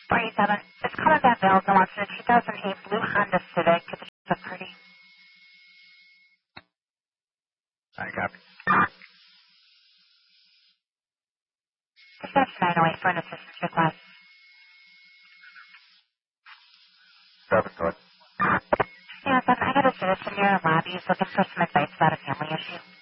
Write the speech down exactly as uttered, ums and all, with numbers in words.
four eight seven. It's calling back Vales and wants a two thousand eight blue Honda Civic. It's a pretty. I copy. Dispatch nine oh eight for an assistance request. Seven, go ahead. Yeah, seven. I got a citizen here in lobby. He's looking for some advice about a family issue.